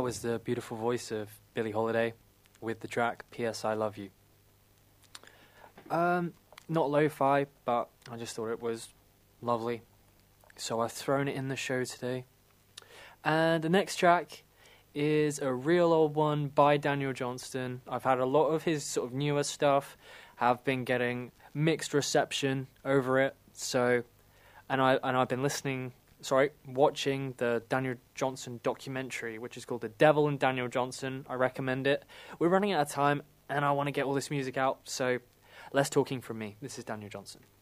was the beautiful voice of Billie Holiday with the track P.S. I Love You. Not lo-fi, but I just thought it was lovely, so I've thrown it in the show today. And the next track is a real old one by Daniel Johnston. I've had a lot of his sort of newer stuff, have been getting mixed reception over it, so I've been watching the Daniel Johnston documentary, which is called The Devil and Daniel Johnston. I recommend it. We're running out of time, and I want to get all this music out, so less talking from me. This is Daniel Johnston.